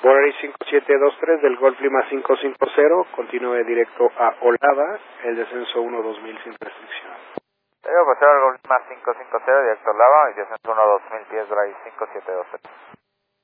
Borari 5723 del Golf Lima 550, continúe directo a Olada, el descenso 1-2000 sin restricción. Tengo pasar al Golf Lima 550, directo a Olada, y descenso 1-2000 pies, Borari 5723.